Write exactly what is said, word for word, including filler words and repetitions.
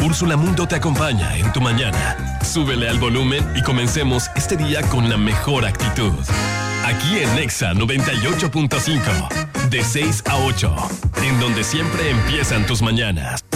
Úrsula Mundo te acompaña en tu mañana. Súbele al volumen y comencemos este día con la mejor actitud. Aquí en Nexa noventa y ocho punto cinco, de seis a ocho, en donde siempre empiezan tus mañanas.